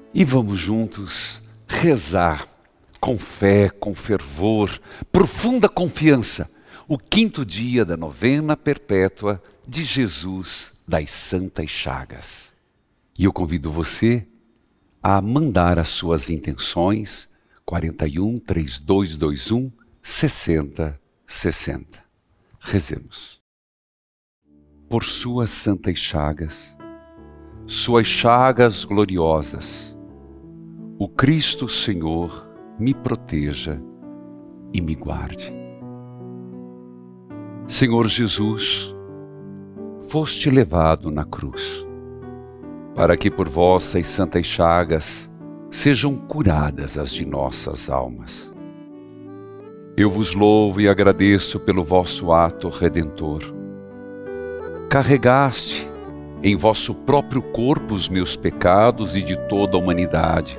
E vamos juntos rezar com fé, com fervor, profunda confiança, o 5º dia da novena perpétua de Jesus das Santas Chagas. E eu convido você a mandar as suas intenções, 41 3221 6060. Rezemos. Por suas santas chagas gloriosas, o Cristo Senhor me proteja e me guarde. Senhor Jesus, foste levado na cruz, para que por vossas santas chagas sejam curadas as de nossas almas. Eu vos louvo e agradeço pelo vosso ato redentor. Carregaste em vosso próprio corpo os meus pecados e de toda a humanidade.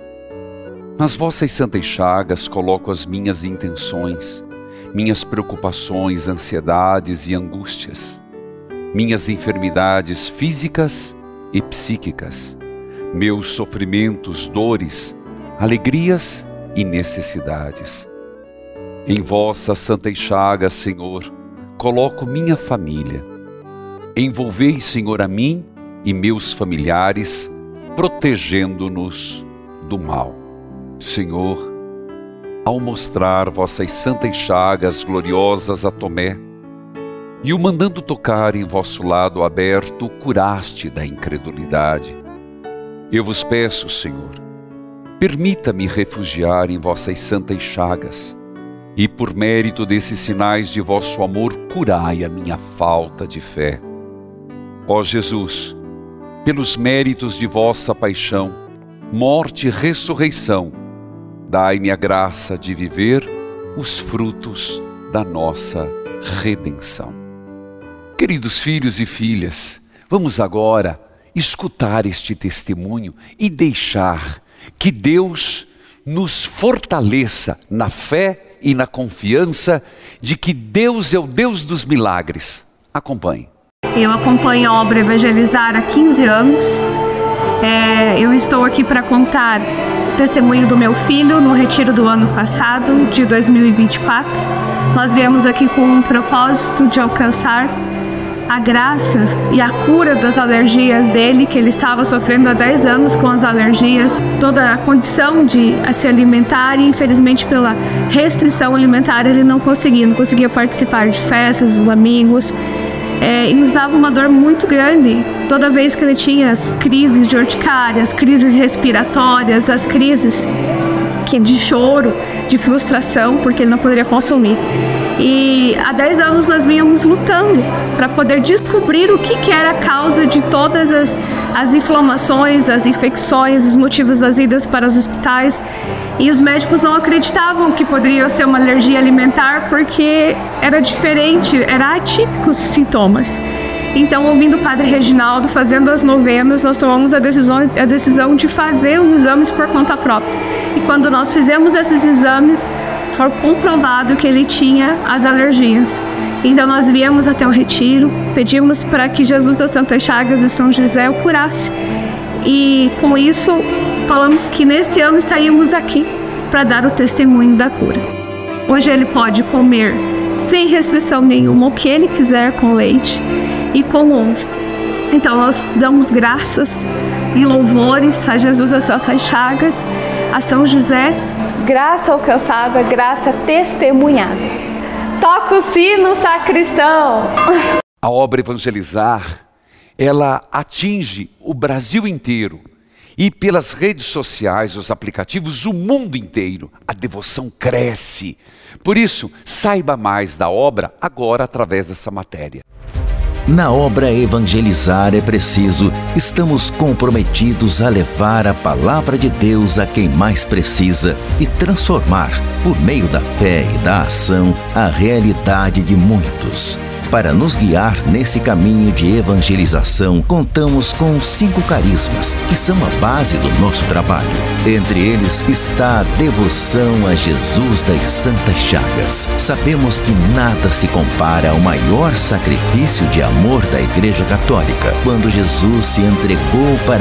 Nas vossas santas chagas coloco as minhas intenções, minhas preocupações, ansiedades e angústias, minhas enfermidades físicas e psíquicas, meus sofrimentos, dores, alegrias e necessidades. Em vossas santas chagas, Senhor, coloco minha família. Envolvei, Senhor, a mim e meus familiares, protegendo-nos do mal. Senhor, ao mostrar vossas santas chagas gloriosas a Tomé, e o mandando tocar em vosso lado aberto, o curaste da incredulidade. Eu vos peço, Senhor, permita-me refugiar em vossas santas chagas, e por mérito desses sinais de vosso amor, curai a minha falta de fé. Ó Jesus, pelos méritos de vossa paixão, morte e ressurreição, dai-me a graça de viver os frutos da nossa redenção. Queridos filhos e filhas, vamos agora escutar este testemunho e deixar que Deus nos fortaleça na fé e na confiança de que Deus é o Deus dos milagres. Acompanhe. Eu acompanho a obra Evangelizar há 15 anos. Eu estou aqui para contar o testemunho do meu filho no retiro do ano passado, de 2024. Nós viemos aqui com um propósito de alcançar a graça e a cura das alergias dele, que ele estava sofrendo há 10 anos com as alergias, toda a condição de se alimentar e infelizmente pela restrição alimentar ele não conseguia participar de festas dos amigos. E nos dava uma dor muito grande toda vez que ele tinha as crises de urticária, as crises respiratórias, as crises de choro, de frustração, porque ele não poderia consumir. E há 10 anos nós vínhamos lutando para poder descobrir o que era a causa de todas as inflamações, as infecções, os motivos das idas para os hospitais. E os médicos não acreditavam que poderia ser uma alergia alimentar porque era diferente, era atípico os sintomas. Então, ouvindo o Padre Reginaldo, fazendo as novenas, nós tomamos a decisão de fazer os exames por conta própria. E quando nós fizemos esses exames, foi comprovado que ele tinha as alergias. Então nós viemos até o retiro, pedimos para que Jesus das Santas Chagas e São José o curasse. E com isso, falamos que neste ano estaríamos aqui para dar o testemunho da cura. Hoje ele pode comer sem restrição nenhuma o que ele quiser com leite e com ovo. Então nós damos graças e louvores a Jesus das Santas Chagas, a São José. Graça alcançada, graça testemunhada. Toca o sino, sacristão! A obra Evangelizar, ela atinge o Brasil inteiro e pelas redes sociais, os aplicativos, o mundo inteiro. A devoção cresce. Por isso, saiba mais da obra agora através dessa matéria. Na obra Evangelizar é preciso, estamos comprometidos a levar a palavra de Deus a quem mais precisa e transformar, por meio da fé e da ação, a realidade de muitos. Para nos guiar nesse caminho de evangelização, contamos com 5 carismas, que são a base do nosso trabalho. Entre eles está a devoção a Jesus das Santas Chagas. Sabemos que nada se compara ao maior sacrifício de amor da Igreja Católica, quando Jesus se entregou para